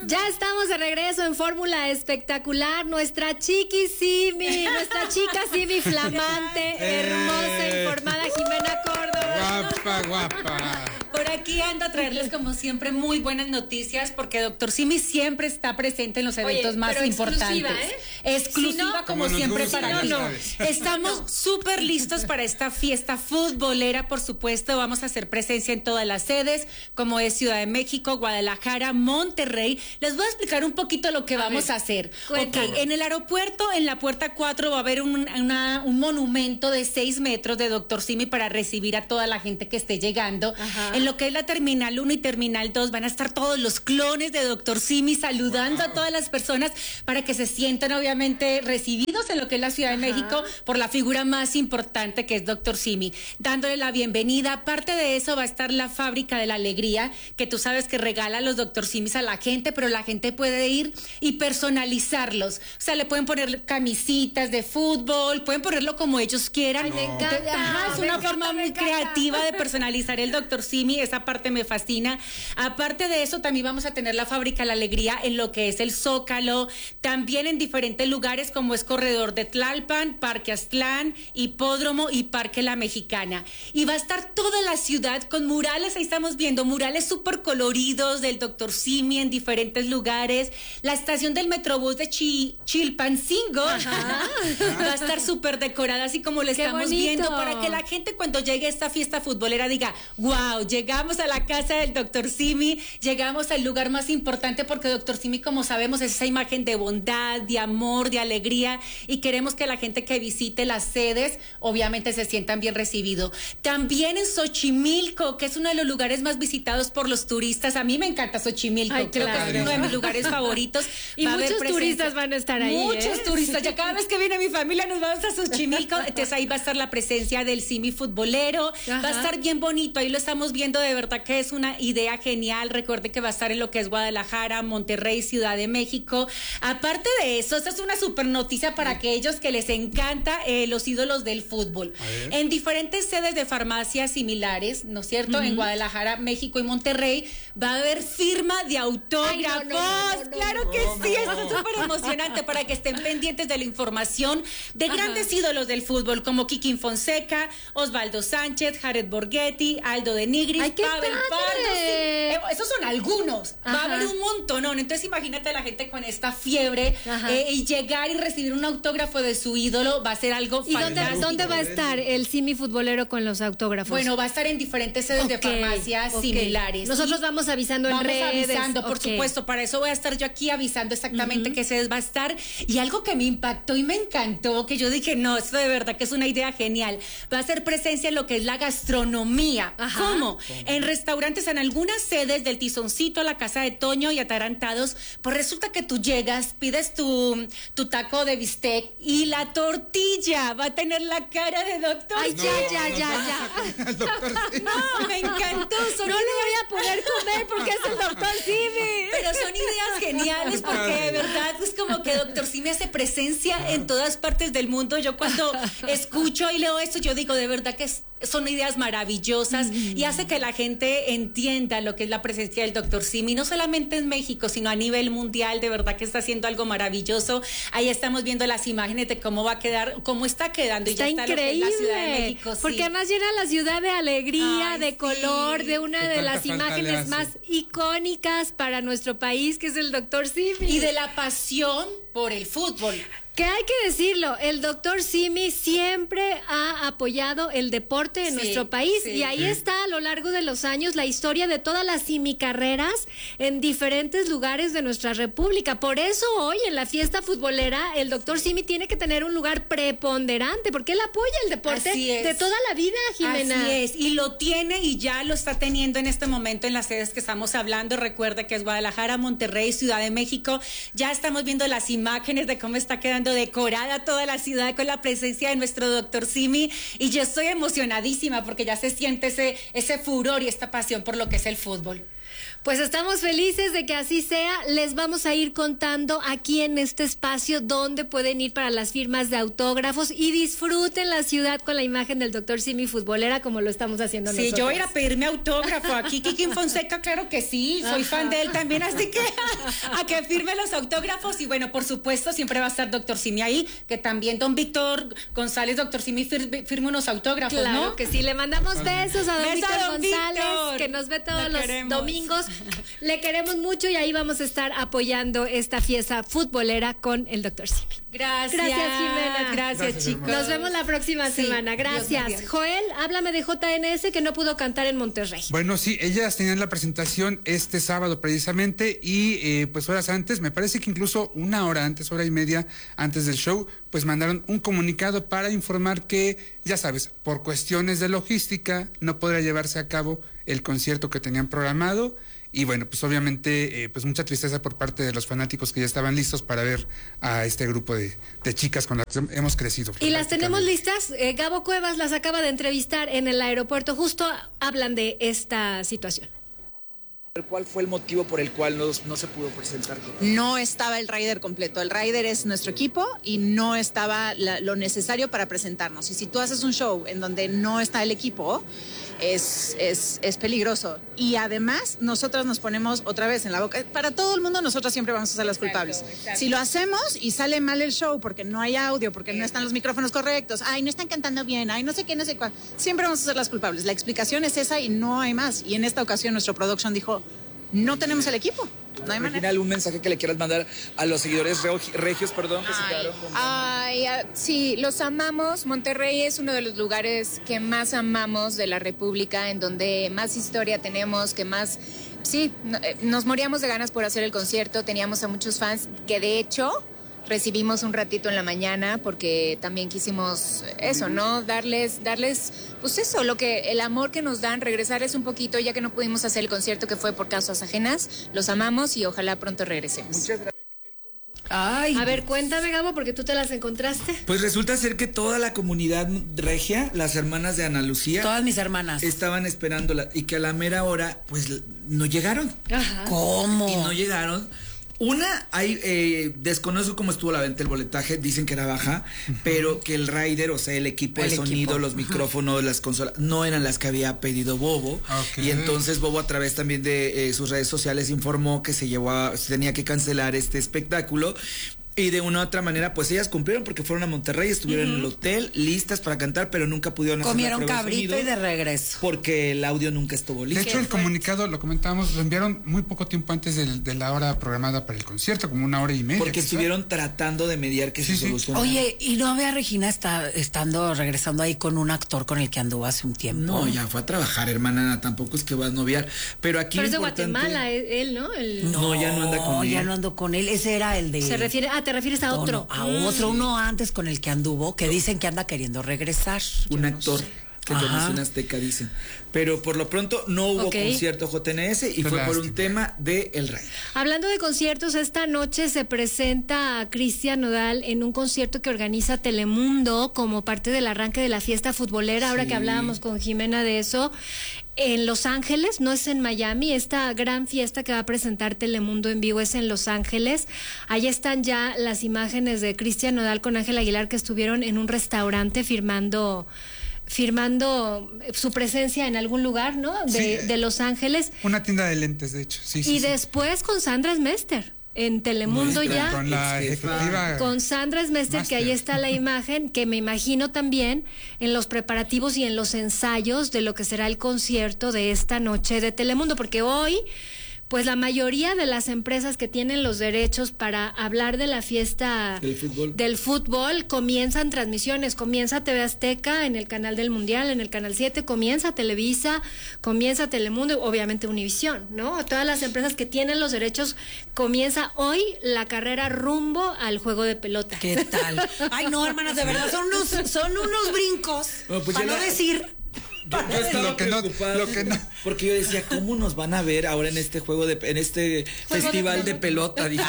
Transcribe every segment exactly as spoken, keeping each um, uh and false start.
Ya estamos de regreso en Fórmula Espectacular. Nuestra chiqui Simi, nuestra chica Simi flamante, hermosa, informada, Jimena Córdoba. Guapa, guapa. Por aquí ando a traerles como siempre muy buenas noticias porque doctor Simi siempre está presente en los eventos Oye, más pero importantes. Exclusiva, ¿eh? Exclusiva Si no, como, como siempre gusta, para ti. no, No, no. Estamos súper listos para esta fiesta futbolera, por supuesto. Vamos a hacer presencia en todas las sedes, como es Ciudad de México, Guadalajara, Monterrey. Les voy a explicar un poquito lo que A vamos ver, a hacer. cuéntanos. Ok, en el aeropuerto, en la puerta cuatro, va a haber un, una, un monumento de seis metros de doctor Simi para recibir a toda la gente que esté llegando. Ajá. En lo que es la terminal uno y terminal dos van a estar todos los clones de doctor Simi saludando wow. a todas las personas para que se sientan obviamente recibidos en lo que es la Ciudad de Ajá. México por la figura más importante que es doctor Simi, dándole la bienvenida. Aparte de eso va a estar la Fábrica de la Alegría, que tú sabes que regala los doctor Simis a la gente, pero la gente puede ir y personalizarlos. O sea, le pueden poner camisitas de fútbol, pueden ponerlo como ellos quieran. Ay, me encanta. Ajá, es Me una encanta, forma muy creativa de personalizar el doctor Simi. Esa parte me fascina. Aparte de eso, también vamos a tener la Fábrica de la Alegría en lo que es el Zócalo, también en diferentes lugares como es Corredor de Tlalpan, Parque Aztlán, Hipódromo y Parque La Mexicana. Y va a estar toda la ciudad con murales, ahí estamos viendo murales súper coloridos del doctor Simi en diferentes lugares. La estación del Metrobús de Chi, Chilpancingo Ajá. va a estar súper decorada, así como le Qué estamos bonito. viendo, para que la gente cuando llegue a esta fiesta futbolera diga, wow, llegamos a la casa del doctor Simi, llegamos al lugar más importante, porque doctor Simi, como sabemos, es esa imagen de bondad, de amor, de alegría, y queremos que la gente que visite las sedes obviamente se sientan bien recibidos. También en Xochimilco, que es uno de los lugares más visitados por los turistas. A mí me encanta Xochimilco. Ay, Creo claro. que es uno de mis lugares favoritos. Y Va a haber muchos presencia. turistas van a estar ahí, Muchos ¿eh? turistas. Ya cada vez que viene mi familia nos vamos a Xochimilco. Entonces ahí va a estar la presencia del Simi futbolero. Ajá. Va a estar bien bonito. Ahí lo estamos viendo, de verdad que es una idea genial. Recuerde que va a estar en lo que es Guadalajara, Monterrey, Ciudad de México. Aparte de eso, esta es una super noticia para aquellos que les encanta eh, los ídolos del fútbol. En diferentes sedes de farmacias similares, ¿no es cierto? Uh-huh. En Guadalajara, México y Monterrey va a haber firma de autógrafos. Ay, no, no, no, no, claro no, que no, sí, no. Esto es súper emocionante para que estén pendientes de la información de Ajá. grandes ídolos del fútbol como Kiki Fonseca, Osvaldo Sánchez, Jared Borghetti, Aldo de Nigris, Ay, qué Pavel Pardo. Sí. Esos son algunos. Ajá. Va a haber un montón, ¿no? Entonces imagínate a la gente con esta fiebre eh, y llegar y recibir un autógrafo de su ídolo va a ser algo ¿Y fantástico. dónde, dónde va a estar el Simi futbolero con los autógrafos? Bueno, va a estar en diferentes sedes okay, de farmacias okay. similares. Nosotros vamos avisando en vamos redes. Vamos avisando, por okay. supuesto. Para eso voy a estar yo aquí avisando exactamente uh-huh. qué sedes va a estar. Y algo que me impactó y me encantó, que yo dije, no, esto de verdad que es una idea genial. Va a ser presencia en lo que es la gastronomía. Ajá. ¿Cómo? ¿Cómo? En restaurantes, en algunas sedes del Tizoncito, la Casa de Toño y Atarantados, pues resulta que tú llegas, pides tu, tu taco de bistec y la tortilla va a tener la cara de doctor. Ay, no, ya, no, ya, no, ya, no, ya. No, me encantó. Son no le voy a poder comer porque es el doctor Simi. Pero son ideas geniales porque de verdad es como que doctor Simi hace presencia en todas partes del mundo. Yo cuando escucho y leo esto, yo digo de verdad que es, son ideas maravillosas mm. y hace que la gente entienda lo que es la presencia del doctor Simi, no solamente en México, sino a nivel mundial. De verdad que está haciendo algo maravilloso. Ahí estamos viendo las imágenes de cómo va a quedar, cómo está quedando. Está y ya increíble, está lo que es la Ciudad de México. Sí. Porque además llena la ciudad de alegría, Ay, de sí. color, de una de las imágenes más icónicas para nuestro país, que es el doctor Simi. Y de la pasión por el fútbol. Que hay que decirlo, el doctor Simi siempre ha apoyado el deporte en sí, nuestro país sí, y ahí sí. está a lo largo de los años la historia de todas las simicarreras en diferentes lugares de nuestra república. Por eso hoy en la fiesta futbolera el doctor Simi tiene que tener un lugar preponderante porque él apoya el deporte de toda la vida, Jimena. Así es, y lo tiene y ya lo está teniendo en este momento en las sedes que estamos hablando. Recuerda que es Guadalajara, Monterrey, Ciudad de México. Ya estamos viendo las imágenes de cómo está quedando decorada toda la ciudad con la presencia de nuestro doctor Simi y yo estoy emocionadísima porque ya se siente ese, ese furor y esta pasión por lo que es el fútbol. Pues estamos felices de que así sea. Les vamos a ir contando aquí en este espacio dónde pueden ir para las firmas de autógrafos y disfruten la ciudad con la imagen del doctor Simi futbolera como lo estamos haciendo nosotros. Sí, yo voy a ir a pedirme autógrafo aquí, Kiki Fonseca, claro que sí, soy Ajá. fan de él también, así que a que firme los autógrafos. Y bueno, por supuesto, siempre va a estar doctor Simi ahí, que también don Víctor González, doctor Simi, firme, firme unos autógrafos, claro, ¿no? que sí, le mandamos besos a don Beso Víctor a don González, Víctor. que nos ve todos Lo los queremos. domingos. Le queremos mucho y ahí vamos a estar apoyando esta fiesta futbolera con el doctor Simi. Gracias. Gracias, Jimena. Gracias, Gracias, chicos. Nos vemos la próxima Sí, semana. Gracias. Dios, Dios. Joel, háblame de J N S que no pudo cantar en Monterrey. Bueno, sí, ellas tenían la presentación este sábado precisamente y eh, pues horas antes, me parece que incluso una hora antes, hora y media antes del show, pues mandaron un comunicado para informar que, ya sabes, por cuestiones de logística no podrá llevarse a cabo el concierto que tenían programado. Y bueno, pues obviamente, eh, pues mucha tristeza por parte de los fanáticos que ya estaban listos para ver a este grupo de, de chicas con las que hemos crecido. Y las tenemos listas. Eh, Gabo Cuevas las acaba de entrevistar en el aeropuerto. Justo hablan de esta situación. ¿Cuál fue el motivo por el cual no, no se pudo presentar? No estaba el rider completo. El rider es nuestro equipo y no estaba la, lo necesario para presentarnos. Y si tú haces un show en donde no está el equipo, es, es, es peligroso. Y además, nosotras nos ponemos otra vez en la boca. Para todo el mundo, nosotras siempre vamos a ser las culpables. Exacto, exacto. Si lo hacemos y sale mal el show porque no hay audio, porque no están los micrófonos correctos, ay, no están cantando bien, ay, no sé qué, no sé cuál, siempre vamos a ser las culpables. La explicación es esa y no hay más. Y en esta ocasión, nuestro production dijo, no tenemos el equipo. No hay manera. Regina, ¿algún mensaje que le quieras mandar a los seguidores regios, perdón, que ay, se quedaron con... Ay, sí, los amamos. Monterrey es uno de los lugares que más amamos de la República, en donde más historia tenemos, que más... Sí, nos moríamos de ganas por hacer el concierto, teníamos a muchos fans que de hecho... recibimos un ratito en la mañana porque también quisimos eso, ¿no? Darles, darles, pues eso, lo que, el amor que nos dan, regresarles un poquito, ya que no pudimos hacer el concierto que fue por causas ajenas. Los amamos y ojalá pronto regresemos. Muchas gracias. Ay. A ver, cuéntame, Gabo, porque tú te las encontraste. Pues resulta ser que toda la comunidad regia, las hermanas de Ana Lucía, todas mis hermanas, estaban esperándola y que a la mera hora, pues no llegaron. Ajá. ¿Cómo? Y no llegaron. Una, hay, eh, desconozco cómo estuvo la venta del boletaje, dicen que era baja, uh-huh. pero que el rider, o sea, el equipo el de sonido, equipo. los micrófonos, uh-huh. las consolas, no eran las que había pedido Bobo. Okay. Y entonces Bobo, a través también de eh, sus redes sociales, informó que se llevó a, se tenía que cancelar este espectáculo. Y de una u otra manera, pues ellas cumplieron porque fueron a Monterrey, estuvieron uh-huh. en el hotel, listas para cantar, pero nunca pudieron hacer comieron la prueba de cabrito sonido y de regreso. porque el audio nunca estuvo listo. De hecho, el comunicado, lo comentábamos, lo enviaron muy poco tiempo antes de, de la hora programada para el concierto, como una hora y media. Porque quizá. estuvieron tratando de mediar que sí, se sí. solucionara. Oye, ¿y no ve a Regina está, estando, regresando ahí con un actor con el que anduvo hace un tiempo? No, ya fue a trabajar, hermana, tampoco es que va a noviar. Pero aquí Pero es de importante... Guatemala, él, ¿no? El... No, no, ya no anda con él. él. ya no ando con él. Ese era el de... Se refiere, ah, te refieres a no, otro. No, a mm. otro, uno antes con el que anduvo, que dicen que anda queriendo regresar. Un Yo actor. No sé. Que conoce una azteca, dicen. Pero por lo pronto no hubo okay. concierto J N S y Qué fue lástima. Por un tema de El Rey. Hablando de conciertos, esta noche se presenta a Cristian Nodal en un concierto que organiza Telemundo como parte del arranque de la fiesta futbolera. Ahora sí. que hablábamos con Jimena de eso. En Los Ángeles, no es en Miami, esta gran fiesta que va a presentar Telemundo en vivo es en Los Ángeles. Ahí están ya las imágenes de Cristian Nodal con Ángel Aguilar que estuvieron en un restaurante firmando firmando su presencia en algún lugar, ¿no? De, sí, de Los Ángeles. Una tienda de lentes, de hecho. Sí, sí, y sí. después con Sandra Smester. En Telemundo Muestra, ya. Con la ejecutiva. Con Sandra Smester, Master. Que ahí está la imagen, que me imagino también en los preparativos y en los ensayos de lo que será el concierto de esta noche de Telemundo, porque hoy, pues la mayoría de las empresas que tienen los derechos para hablar de la fiesta del fútbol, del fútbol comienzan transmisiones, comienza T V Azteca en el canal del Mundial, en el canal siete, comienza Televisa, comienza Telemundo, obviamente Univisión, ¿no? Todas las empresas que tienen los derechos, comienza hoy la carrera rumbo al juego de pelota. ¿Qué tal? Ay, no, hermanas, de verdad, son unos, son unos brincos, no, pues para no la... decir... Yo, yo estaba lo que preocupada no, lo que no. porque yo decía, ¿cómo nos van a ver ahora en este juego de en este juego festival de, de pelota? Dije,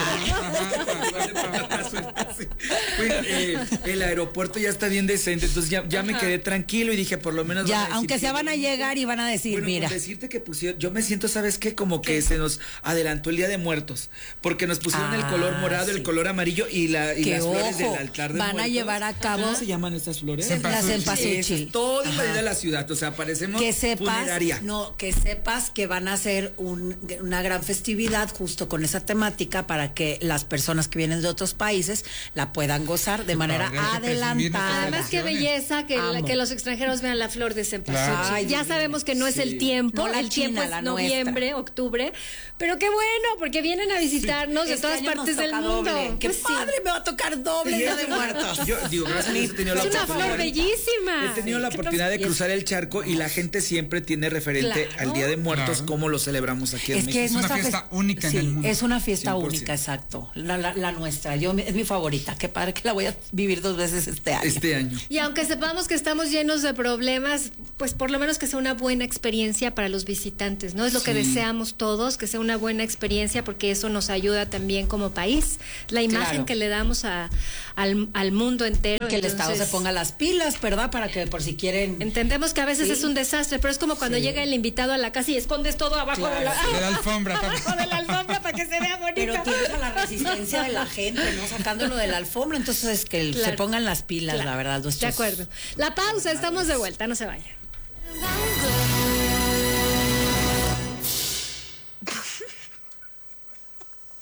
pues, eh, el aeropuerto ya está bien decente, entonces ya, ya me quedé tranquilo y dije, por lo menos ya, aunque sea van a llegar y van a decir, bueno, mira. Con decirte que pusieron, yo me siento, ¿sabes qué? Como que se nos adelantó el Día de Muertos, porque nos pusieron ah, el color morado, sí. el color amarillo y, la, y las ojo, flores del altar de van muertos. A llevar a cabo. ¿Cómo se llaman estas flores? Las cempasúchil. Todo invadida la ciudad, o sea, parecemos que sepas, funeraria. no, que que sepas que van a hacer un, una gran festividad justo con esa temática para que las personas que vienen de otros países la puedan gozar de manera adelantada. Además, qué belleza que, la, que los extranjeros vean la flor de cempasúchil. Claro. Ya sabemos que no es sí. el tiempo, no el China, tiempo es noviembre, nuestra. octubre, pero qué bueno, porque vienen a visitarnos sí. de este todas partes del mundo. Doble. Qué pues padre, sí. me va a tocar doble Día de Muertos. Yo digo, gracias a Dios he tenido es la una flor bellísima. He tenido la oportunidad de cruzar el charco y la gente siempre tiene referente claro. al Día de Muertos, claro. como lo celebramos aquí en es México. Que es, es una fiesta fe... única sí, en el mundo. Es una fiesta cien por ciento única, exacto. La, la, la nuestra. Yo es mi favorita. Qué padre que la voy a vivir dos veces este año. Este año. Y aunque sepamos que estamos llenos de problemas, pues por lo menos que sea una buena experiencia para los visitantes, ¿no? Es lo sí. que deseamos todos, que sea una buena experiencia, porque eso nos ayuda también como país. La imagen claro. que le damos a, al, al mundo entero. Que entonces, el Estado se ponga las pilas, ¿verdad? Para que por si quieren... Entendemos que a veces sí. es un desastre, pero es como cuando sí. llega el invitado a la casa y escondes todo abajo claro. de, la, de la alfombra. abajo de la alfombra para que se vea bonito. Pero tienes a la resistencia de la gente, ¿no? Sacándolo de la alfombra, entonces es que claro. se pongan las pilas, claro. la verdad. Nuestros... De acuerdo. La pausa, estamos de vuelta, no se vayan.